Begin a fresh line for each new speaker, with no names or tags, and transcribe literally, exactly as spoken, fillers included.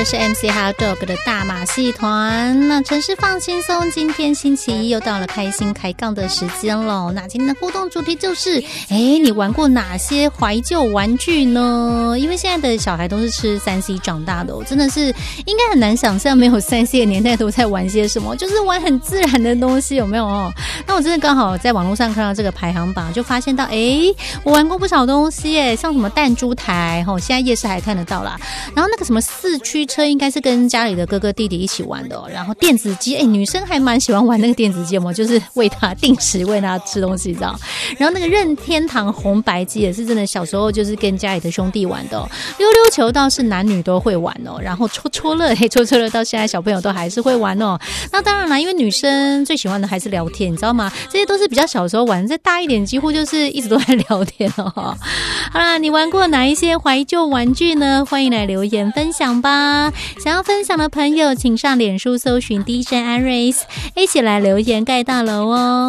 的是 M C Hot Dog 的大马戏团。那城市放轻松，今天星期一又到了开心开杠的时间了。那今天的互动主题就是，哎，你玩过哪些怀旧玩具呢？因为现在的小孩都是吃三 C 长大的、哦，真的是应该很难想象没有三 C 的年代都在玩些什么，就是玩很自然的东西，有没有哦？那我真的刚好在网络上看到这个排行榜，就发现到，哎，我玩过不少东西耶，像什么弹珠台，吼，现在夜市还看得到啦。然后那个什么四驱车，应该是跟家里的哥哥弟弟一起玩的、哦。然后电子鸡，哎，女生还蛮喜欢玩那个电子鸡，有没有？就是喂他定时喂他吃东西，知道？然后那个任天堂红白机也是真的，小时候就是跟家里的兄弟玩的、哦。溜溜球倒是男女都会玩哦。然后戳戳乐，嘿，戳戳乐到现在小朋友都还是会玩哦。那当然啦，因为女生最喜欢的还是聊天，你知道吗？这些都是比较小时候玩，再大一点几乎就是一直都在聊天哦。好啦，你玩过哪一些怀旧玩具呢？欢迎来留言分享吧。想要分享的朋友请上脸书搜寻 D J Iris， 一起来留言盖大楼哦。